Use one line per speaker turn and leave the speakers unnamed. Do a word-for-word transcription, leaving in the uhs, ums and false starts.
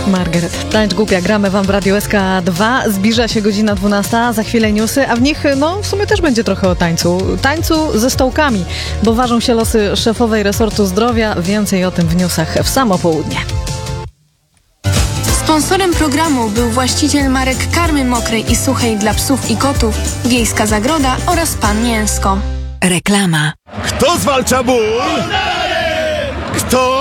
Margaret, tańcz głupia, gramy wam w Radio S K dwa, zbliża się godzina dwunasta, za chwilę newsy, a w nich, no, w sumie też będzie trochę o tańcu. Tańcu ze stołkami, bo ważą się losy szefowej resortu zdrowia, więcej o tym w newsach w samo południe.
Sponsorem programu był właściciel marek karmy mokrej i suchej dla psów i kotów, Wiejska Zagroda oraz Pan Mięsko.
Reklama.
Kto zwalcza ból? Kto